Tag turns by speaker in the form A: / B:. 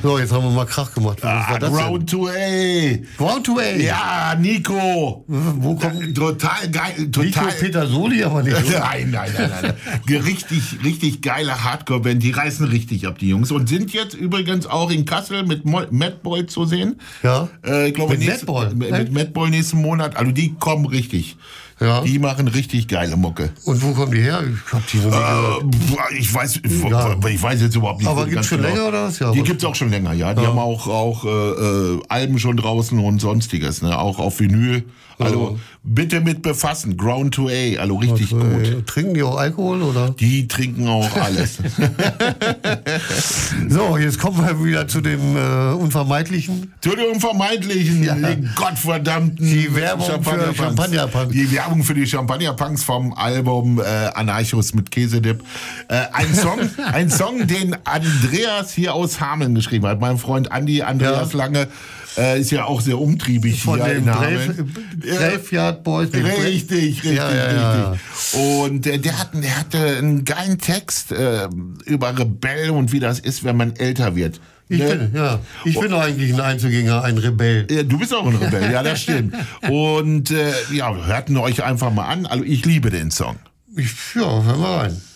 A: So, jetzt haben wir mal Krach gemacht. Was war das
B: Ground to A.
A: Ground to A?
B: Ja, Nico.
A: Wo kommt
B: Total geil.
A: Nico
B: Total.
A: Petersoli, aber nicht.
B: Nein. Richtig geile Hardcore-Band. Die reißen richtig ab, die Jungs. Und sind jetzt übrigens auch in Kassel mit Madball zu sehen.
A: Ja.
B: Ich glaube,
A: Mit Madball?
B: Mit Madball nächsten Monat. Also die kommen richtig.
A: Ja.
B: Die machen richtig geile Mucke.
A: Und wo kommen die her? Ich hab die noch nie gehört.
B: Ich weiß jetzt überhaupt nicht.
A: Aber gibt's schon länger oder was? Ja,
B: die gibt's auch schon länger, ja. Die haben auch Alben schon draußen und sonstiges, ne? Auch auf Vinyl. Also bitte mit befassen. Ground to A, also richtig gut.
A: Trinken die auch Alkohol, oder?
B: Die trinken auch alles.
A: So, jetzt kommen wir wieder zu dem Unvermeidlichen.
B: Zu den Unvermeidlichen, die gottverdammten
A: Die Werbung für Champagnerpunks.
B: Die Werbung für die Champagnerpunks vom Album Anarchos mit Käsedip. Ein Song, den Andreas hier aus Hameln geschrieben hat. Mein Freund Andreas Lange. Ist ja auch sehr umtriebig
A: von
B: hier
A: den
B: in Hameln.
A: Graveyard Boys.
B: Richtig. Und der hatte einen geilen Text über Rebell und wie das ist, wenn man älter wird.
A: Ich bin eigentlich ein Einzelgänger, ein Rebell.
B: Ja, du bist auch ein Rebell, ja, das stimmt. Und hörten euch einfach mal an. Also ich liebe den Song.
A: Hören wir rein.